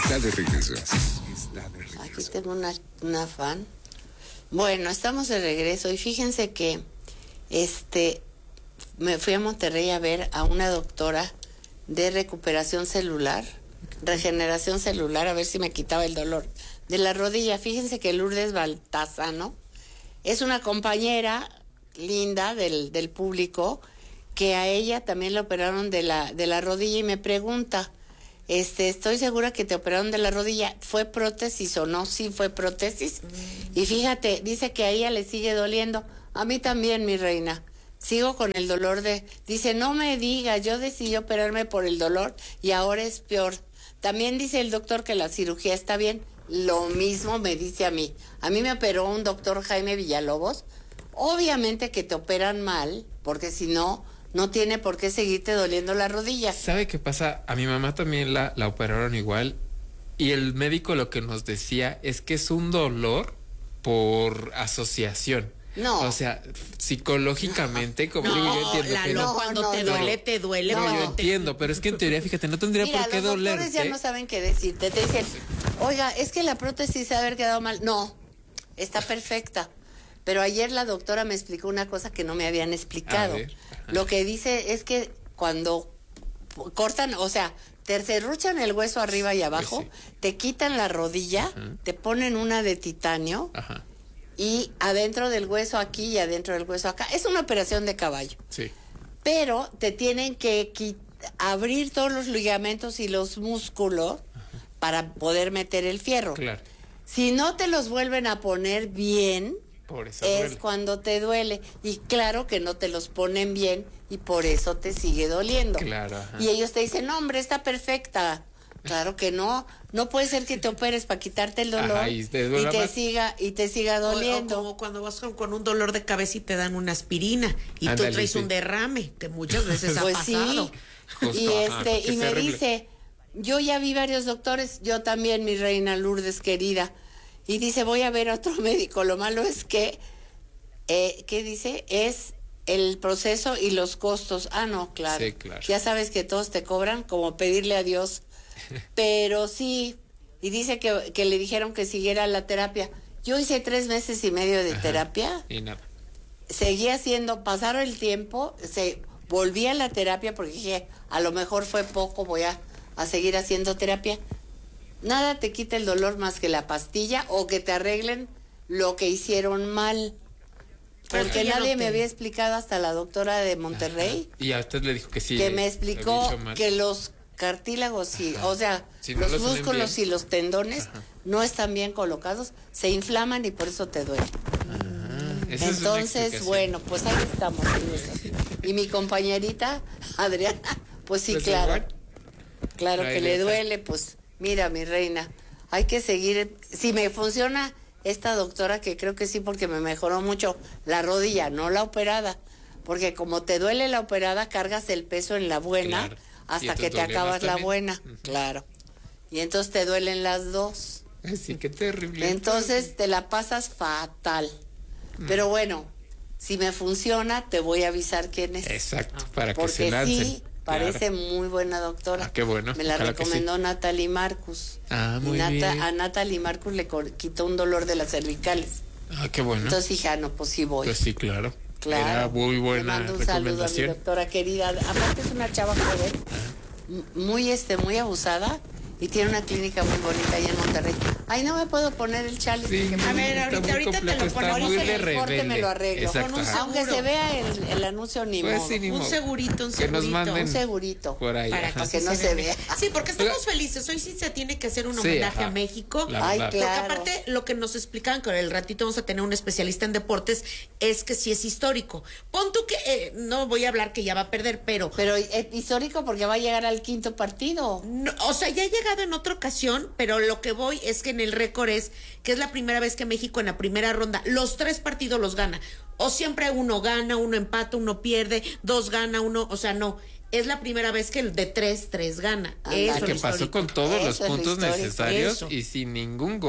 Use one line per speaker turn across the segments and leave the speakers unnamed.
Está de regreso.
Aquí tengo una fan. Bueno, estamos de regreso y fíjense que me fui a Monterrey a ver a una doctora de recuperación celular, regeneración celular, a ver si me quitaba el dolor de la rodilla. Fíjense que Lourdes Baltazano es una compañera linda del público, que a ella también le operaron de la rodilla y me pregunta, estoy segura que te operaron de la rodilla, ¿fue prótesis o no? Sí, fue prótesis. Y fíjate, dice que a ella le sigue doliendo. A mí también, mi reina. Sigo con el dolor dice, no me digas, yo decidí operarme por el dolor y ahora es peor. También dice el doctor que la cirugía está bien. Lo mismo me dice a mí. A mí me operó un doctor Jaime Villalobos. Obviamente que te operan mal, porque si no, no tiene por qué seguirte doliendo la rodilla.
¿Sabe qué pasa? A mi mamá también la operaron igual, y el médico lo que nos decía es que es un dolor por asociación.
No.
O sea, psicológicamente, como digo, yo entiendo que no.
Cuando te duele.
No, yo entiendo, pero es que en teoría, fíjate, no tendría por qué dolerte.
Los doctores ya no saben qué decirte. Te dicen, oiga, es que la prótesis se ha haber quedado mal. No, está perfecta. Pero ayer la doctora me explicó una cosa que no me habían explicado. Lo que dice es que cuando cortan, o sea, te serruchan el hueso arriba y abajo,
pues sí,
te quitan la rodilla, te ponen una de titanio, y adentro del hueso aquí y adentro del hueso acá. Es una operación de caballo.
Sí.
Pero te tienen que abrir todos los ligamentos y los músculos para poder meter el fierro.
Claro.
Si no te los vuelven a poner bien,
por eso
es
duele.
cuando te duele. Y claro que no te los ponen bien y por eso te sigue doliendo.
Claro. Ajá.
Y ellos te dicen, no, hombre, está perfecta. Claro que no. No puede ser que te operes para quitarte el dolor
y
te siga doliendo.
O como cuando vas con un dolor de cabeza y te dan una aspirina y
Ándale,
tú traes un derrame, que muchas veces ha pasado.
Sí.
Justo,
Y me dice, yo ya vi varios doctores, yo también, mi reina Lourdes querida, y dice, voy a ver a otro médico. Lo malo es que, ¿qué dice? Es el proceso y los costos. Ah, no, claro.
Sí, claro.
Ya sabes que todos te cobran, como pedirle a Dios. Pero sí, y dice que le dijeron que siguiera la terapia. Yo hice 3 meses y medio de terapia.
Y nada.
Seguía haciendo, pasaron el tiempo, volví a la terapia porque dije, a lo mejor fue poco, voy a seguir haciendo terapia. Nada te quita el dolor más que la pastilla o que te arreglen lo que hicieron mal. Porque nadie me había explicado, hasta la doctora de Monterrey.
Y a usted le dijo que sí.
Que me explicó que los cartílagos, o sea, si no los músculos y los tendones no están bien colocados, se inflaman y por eso te duele. Entonces, bueno, pues ahí estamos. Y mi compañerita, Adriana, pues sí, claro. Claro que le duele, pues mira, mi reina, hay que seguir. Si me funciona esta doctora, que creo que sí, porque me mejoró mucho la rodilla, no la operada. Porque como te duele la operada, cargas el peso en la buena, claro, hasta que te acabas la buena. Claro. Y entonces te duelen las dos.
Sí, qué terrible.
Entonces te la pasas fatal. Pero bueno, si me funciona, te voy a avisar quién es.
Exacto, para que se lancen.
Porque sí, parece muy buena doctora.
Qué bueno.
Me la recomendó Natalie Marcus.
Muy bien.
A Natalie Marcus le quitó un dolor de las cervicales.
Qué bueno.
Entonces dije, no, pues sí voy.
Pues sí, claro.
Claro.
Era muy buena
recomendación. Le mando un saludo a mi doctora querida. Aparte es una chava joven, muy abusada, y tiene una clínica muy bonita ahí en Monterrey. Ay, no me puedo poner el chale.
Sí,
a ver, ahorita te lo pongo.
Ahorita en el corte me lo arreglo.
Exacto,
con un seguro. Aunque se vea el anuncio, ni modo.
Sí, ni
un
modo.
segurito.
Que nos manden
un segurito.
Por ahí.
Para que no se vea. Sí, porque estamos felices. Hoy sí se tiene que hacer un homenaje a México.
Ay, claro.
Porque aparte, lo que nos explican, que el ratito vamos a tener un especialista en deportes, es que sí es histórico. Pon tú que, no voy a hablar que ya va a perder, pero
es histórico porque va a llegar al 5º partido.
No, o sea, ya ha llegado en otra ocasión, pero lo que voy es que en el récord es que es la primera vez que México en la primera ronda los 3 partidos los gana. O siempre uno gana, uno empata, uno pierde, 2 gana, uno, o sea, no. Es la primera vez que el de 3 gana. Eso
que pasó con todos los puntos necesarios y sin ningún gol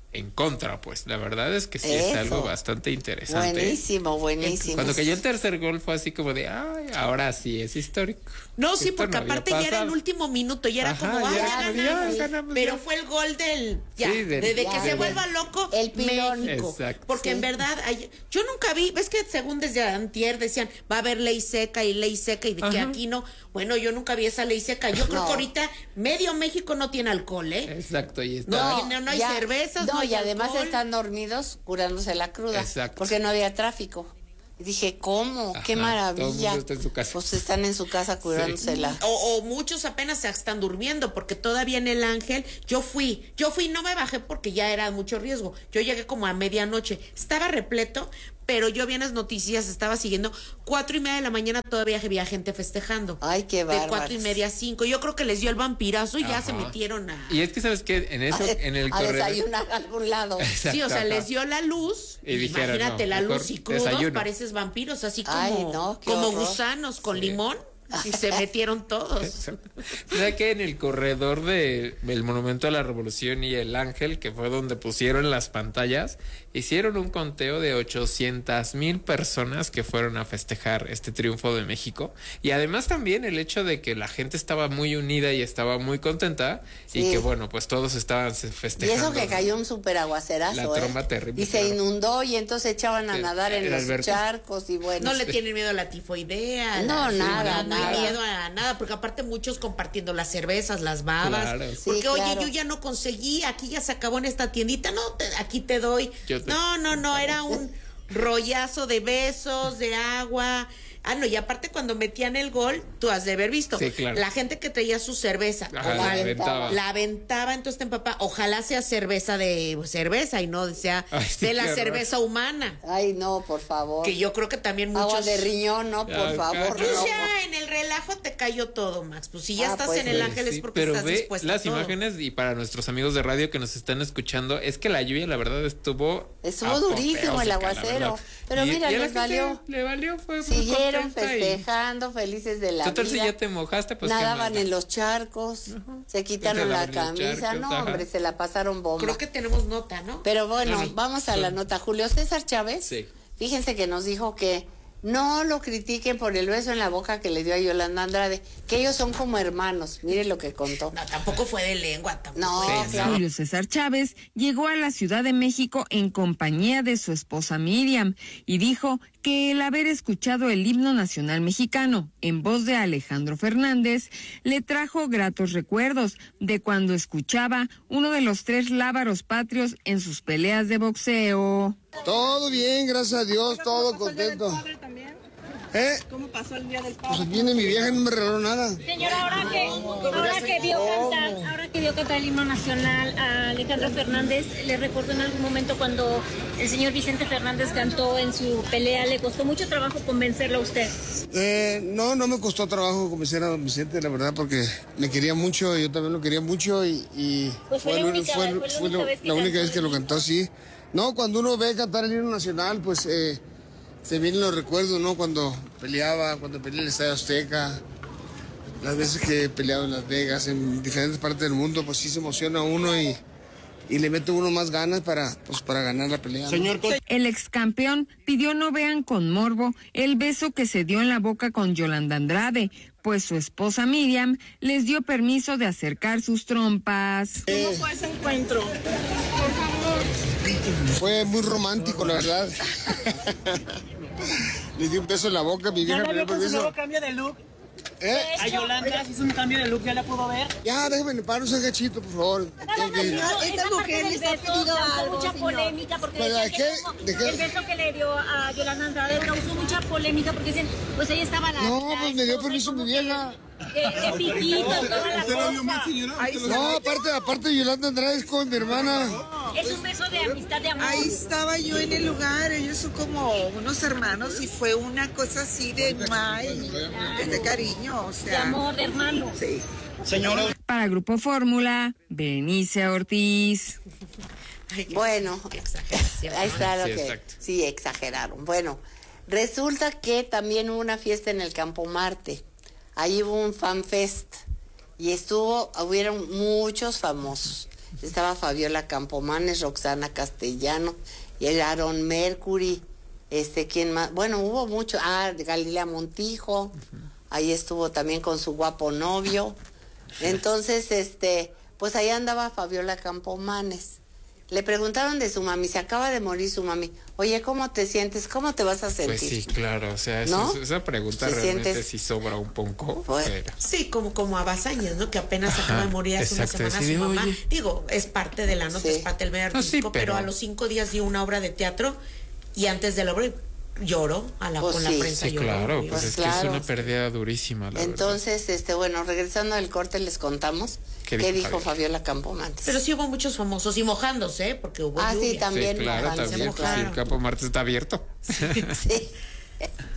en contra, pues. La verdad es que sí es
Eso.
algo bastante interesante.
Buenísimo.
Cuando cayó el tercer gol fue así como de, ay, ahora sí es histórico.
No, sí,
Esto
porque
no había
aparte ya era el
pasado.
último minuto, ya era
Ajá,
como,
ya
ya
era,
ganamos.
ya ganamos,
Pero
ya.
fue el gol del, ya,
Sí, del-
desde
ya,
que se
del-
vuelva loco
el pilón.
México.
Exacto.
Porque
Sí.
en verdad, yo nunca vi, ves que según desde antier decían, va a haber ley seca y de que aquí no. Bueno, yo nunca vi esa ley seca. Yo creo
No.
que ahorita medio México no tiene alcohol, ¿eh?
Exacto, y
No,
está...
no hay cervezas, no hay
y además
alcohol.
están dormidos curándose la cruda.
Exacto.
Porque no había tráfico. Y dije, ¿cómo? ¡Qué
Ajá,
maravilla!
todo el mundo está en su casa.
Pues están en su casa curándosela.
O muchos apenas se están durmiendo porque todavía en el Ángel yo fui, no me bajé porque ya era mucho riesgo. Yo llegué como a medianoche, estaba repleto, pero yo vi en las noticias, estaba siguiendo 4:30 de la mañana, todavía había gente festejando.
Ay, qué
De
bárbaros.
4:30 a 5. Yo creo que les dio el vampirazo y ya
Ajá.
se metieron a...
Y es que, ¿sabes qué? En eso, en el
a
corredor...
desayunar a algún lado.
Sí, o sea,
Ajá.
les dio la luz.
Y dijeron,
imagínate
no,
la
mejor
luz y crudos,
desayuno.
pareces vampiros, así como,
Ay, no, qué
como
horror.
gusanos con limón. Y se metieron todos.
¿Sabes que en el corredor del Monumento a la Revolución y el Ángel, que fue donde pusieron las pantallas, hicieron un conteo de 800,000 personas que fueron a festejar este triunfo de México? Y además también el hecho de que la gente estaba muy unida y estaba muy contenta y
Sí.
que bueno, pues todos estaban
Y
festejando.
eso que cayó un súper aguacerazo,
La tromba terrible,
Y se
claro.
inundó y entonces echaban a nadar en
el
los
alberca.
charcos y bueno.
No le tienen miedo a la tifoidea.
No, nada,
no
nada.
hay miedo a nada, porque aparte muchos compartiendo las cervezas, las babas.
Claro.
Porque
Sí,
oye,
claro.
yo ya no conseguí, aquí ya se acabó en esta tiendita, no, aquí te doy.
Yo te-
No, era un rollazo de besos, de agua. Ah, no, y aparte cuando metían el gol, tú has de haber visto.
Sí, claro.
La gente que traía su cerveza,
Ajá,
la
aventaba.
la aventaba, entonces te empapaba. Ojalá sea cerveza de cerveza y no sea
Ay, sí,
de la
qué horror.
cerveza humana.
Ay, no, por favor.
Que yo creo que también muchos...
Agua de riñón, no,
Ay,
por favor.
cállate.
no.
O sea, en el relajo te cayó todo, Max. Pues si ya
Ah,
estás
pues
en el
sí.
Ángel es
Sí,
porque
pero
estás
ve
dispuesta a
las
todo.
imágenes y para nuestros amigos de radio que nos están escuchando, es que la lluvia la verdad estuvo
Durísimo el
apoteósica,
aguacero.
la verdad.
Pero mira,
a la
les
gente
valió.
Le valió, fue muy
Siguieron
contenta y-
festejando, felices de la
Total,
vida.
si ya te mojaste, pues
Nadaban
¿qué
en
más da?
los charcos, se quitaron la
Nadaban en los
camisa,
charcos,
no,
ajá.
hombre, se la pasaron bomba.
Creo que tenemos nota, ¿no?
Pero bueno,
Ajá.
vamos a la nota. Julio César Chávez,
Sí.
fíjense que nos dijo que no lo critiquen por el beso en la boca que le dio a Yolanda Andrade, que ellos son como hermanos. Miren lo que contó.
No, tampoco fue de lengua, tampoco.
No,
Sí,
claro.
Julio César Chávez llegó a la Ciudad de México en compañía de su esposa Miriam y dijo que el haber escuchado el himno nacional mexicano en voz de Alejandro Fernández le trajo gratos recuerdos de cuando escuchaba uno de los 3 lábaros patrios en sus peleas de boxeo.
Todo bien, gracias a Dios, todo contento. ¿Eh?
¿Cómo pasó el día del padre?
Pues viene mi vieja y no me regaló nada.
Señor, ahora que vio cantar el himno nacional a Alejandro Fernández, le recuerdo en algún momento cuando el señor Vicente Fernández cantó en su pelea, ¿le costó mucho trabajo convencerlo a usted?
No me costó trabajo convencer a don Vicente, la verdad, porque me quería mucho, yo también lo quería mucho y
Pues fue la única vez que
la única
cantó
vez que lo
el himno.
cantó, sí. No, cuando uno ve cantar el himno nacional, pues se vienen los recuerdos, ¿no? Cuando peleé en el Estadio Azteca, las veces que he peleado en Las Vegas, en diferentes partes del mundo, pues sí se emociona uno y le mete uno más ganas para ganar la pelea, ¿no?
El ex campeón pidió no vean con morbo el beso que se dio en la boca con Yolanda Andrade, pues su esposa Miriam les dio permiso de acercar sus trompas.
¿Cómo fue ese encuentro?
Fue muy romántico, la verdad. Le di un beso en la boca, mi
¿Ya
vieja
la
me dio
vio con su
permiso.
nuevo cambio de look?
¿Eh?
A Yolanda se hizo un cambio de look, ¿ya la pudo ver?
Ya, déjame le paro ese gachito, por favor. Tengo que ir.
Esta mujer les ha pedido algo, mucha polémica porque
¿Pero
decían
de
que
qué?
como
¿De qué?
el beso que le dio a Yolanda Andrade causó mucha polémica porque dicen, pues ella estaba la
No, pues me dio
esposa y
permiso
como
mi
que
vieja.
de piquito, toda la cosa.
No, aparte Yolanda Andrade es con mi hermana.
Es un beso de amistad, de amor.
Ahí estaba yo en el lugar, ellos son como unos hermanos y fue una cosa así de de cariño, o
De
sea.
amor, de hermano.
Sí.
Para Grupo Fórmula, Berenice Ortiz.
Ay, qué
Bueno,
exageración.
ahí está lo
Sí,
que...
exacto.
Sí, exageraron. Bueno, resulta que también hubo una fiesta en el Campo Marte. Ahí hubo un fan fest y hubieron muchos famosos. estaba Fabiola Campomanes, Roxana Castellano, y el Aaron Mercury, ¿quién más? Bueno, hubo mucho, Galilea Montijo, ahí estuvo también con su guapo novio. Entonces, pues ahí andaba Fabiola Campomanes. Le preguntaron de su mami, se acaba de morir su mami. Oye, ¿cómo te sientes? ¿Cómo te vas a sentir?
Pues sí, claro, o sea,
¿no?
esa pregunta realmente sí sobra un poco.
Pues,
pero...
Sí, como a Bazañas, ¿no? Que apenas acaba de morir hace una semana su mamá.
Oye.
Digo, es parte de la nota, es parte del medio artístico, pero a los 5 días dio una obra de teatro y antes de la obra lloró con la prensa.
Sí,
lloró,
claro, pues es
claro.
que es una pérdida durísima, la
Entonces, bueno, regresando al corte les contamos qué dijo Fabiola Campomanes.
Pero sí hubo muchos famosos y mojándose, porque hubo lluvia.
Sí, también.
Sí, claro, también, pues, sí, el Campo Marte está abierto.
Sí.